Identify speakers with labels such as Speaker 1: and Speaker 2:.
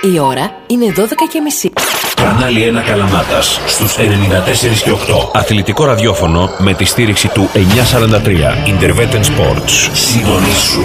Speaker 1: Η ώρα είναι 12:30.
Speaker 2: Κανάλι 1 Καλαμάτας στους 94 και 8.
Speaker 3: Αθλητικό ραδιόφωνο με τη στήριξη του 943 Interveten Sports.
Speaker 2: Συντονίσου.